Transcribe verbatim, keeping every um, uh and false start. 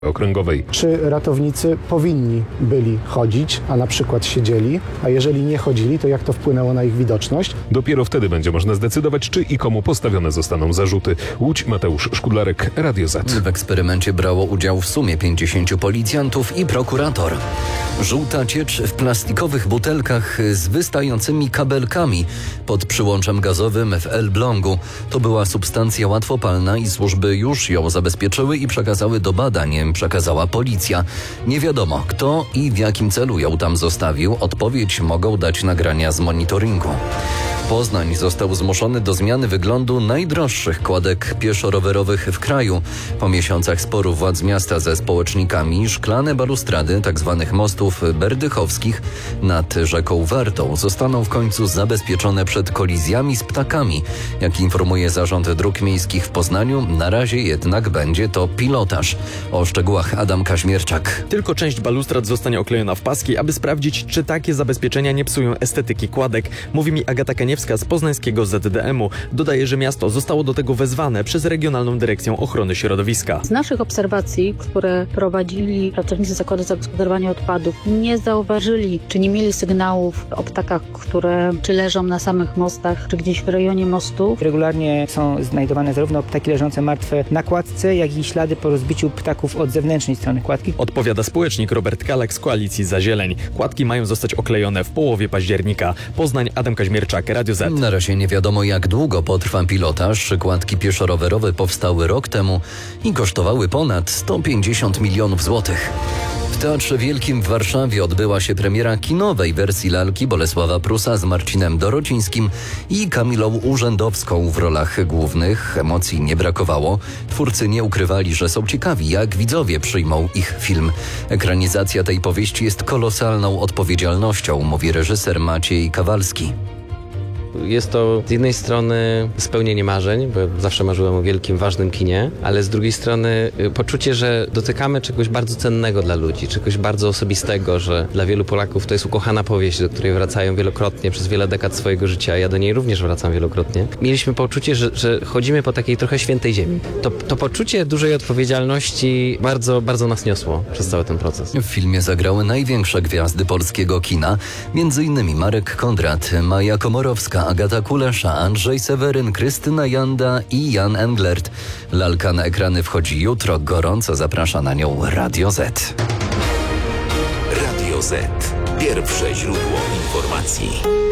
Okręgowej. Czy ratownicy powinni byli chodzić, a na przykład siedzieli, a jeżeli nie chodzili, to jak to wpłynęło na ich widoczność? Dopiero wtedy będzie można zdecydować, czy i komu postawione zostaną zarzuty. Łódź, Mateusz Szkudlarek, Radio Z. W eksperymencie brało udział w sumie pięćdziesięciu policjantów i prokurator. Żółta ciecz w plastikowych butelkach z wystającymi kabelkami pod przyłączem gazowym w Elblągu. To była substancja łatwopalna i służby już ją zabezpieczyły i przekazały do badań, przekazała policja. Nie wiadomo, kto i w jakim celu ją tam zostawił. Odpowiedź mogą dać nagrania z monitoringu. Poznań został zmuszony do zmiany wyglądu najdroższych kładek pieszo-rowerowych w kraju. Po miesiącach sporu władz miasta ze społecznikami szklane balustrady tzw. mostów berdychowskich nad rzeką Wartą zostaną w końcu zabezpieczone przed kolizjami z ptakami. Jak informuje Zarząd Dróg Miejskich w Poznaniu, na razie jednak będzie to pilotaż. O szczegółach Adam Kaźmierczak. Tylko część balustrad zostanie oklejona w paski, aby sprawdzić, czy takie zabezpieczenia nie psują estetyki kładek. Mówi mi Agata Kaniewska z poznańskiego Z D M u. Dodaje, że miasto zostało do tego wezwane przez Regionalną Dyrekcję Ochrony Środowiska. Z naszych obserwacji, które prowadzili pracownicy Zakładu Zagospodarowania Odpadów, nie zauważyli, czy nie mieli sygnałów o ptakach, które czy leżą na samych mostach, czy gdzieś w rejonie mostów. Regularnie są znajdowane zarówno ptaki leżące martwe na kładce, jak i ślady po rozbiciu ptaków od zewnętrznej strony kładki. Odpowiada społecznik Robert Kalek z Koalicji Za Zieleń. Kładki mają zostać oklejone w połowie października. Poznań, Adam Kaźmierczak, Radio Z. Na razie nie wiadomo, jak długo potrwa pilotaż. Kładki pieszo-rowerowe powstały rok temu i kosztowały ponad sto pięćdziesiąt milionów złotych. W Teatrze Wielkim w Warszawie odbyła się premiera kinowej wersji lalki Bolesława Prusa z Marcinem Dorocińskim i Kamilą Urzędowską w rolach głównych. Emocji nie brakowało. Twórcy nie ukrywali, że są ciekawi, jak widzowie przyjmą ich film. Ekranizacja tej powieści jest kolosalną odpowiedzialnością, mówi reżyser Maciej Kawalski. Jest to z jednej strony spełnienie marzeń, bo zawsze marzyłem o wielkim, ważnym kinie, ale z drugiej strony poczucie, że dotykamy czegoś bardzo cennego dla ludzi, czegoś bardzo osobistego, że dla wielu Polaków to jest ukochana powieść, do której wracają wielokrotnie przez wiele dekad swojego życia. Ja do niej również wracam wielokrotnie. Mieliśmy poczucie, że, że chodzimy po takiej trochę świętej ziemi. To, to poczucie dużej odpowiedzialności bardzo, bardzo nas niosło przez cały ten proces. W filmie zagrały największe gwiazdy polskiego kina, między innymi Marek Kondrat, Maja Komorowska, Agata Kulesza, Andrzej Seweryn, Krystyna Janda i Jan Englert. Lalka na ekrany wchodzi jutro. Gorąco zaprasza na nią Radio Z. Radio Z. Pierwsze źródło informacji.